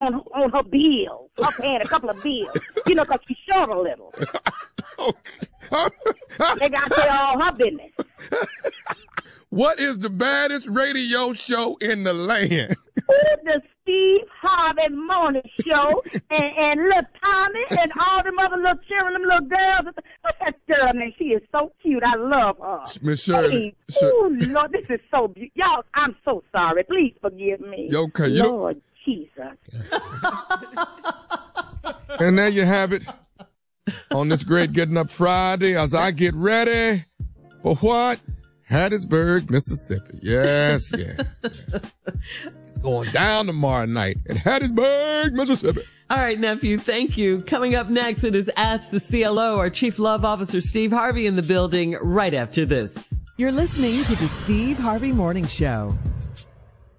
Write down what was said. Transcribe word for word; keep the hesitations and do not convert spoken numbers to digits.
on, on her bills. Her paying a couple of bills. You know, 'cause she's short a little. They got to tell all her business. What is the baddest radio show in the land? Ooh, the Steve Harvey Morning Show, and, and little Tommy, and all them other little children, them little girls. What's that girl name? She is so cute. I love her. Miss Shirley. Hey, oh, Lord, this is so beautiful. Y'all, I'm so sorry. Please forgive me. Okay, you Lord Jesus. And there you have it. On this great Getting Up Friday, as I get ready for what? Hattiesburg, Mississippi. Yes, yes, yes. It's going down tomorrow night at Hattiesburg, Mississippi. All right, nephew, thank you. Coming up next, it is Ask the C L O. Our Chief Love Officer, Steve Harvey, in the building right after this. You're listening to the Steve Harvey Morning Show.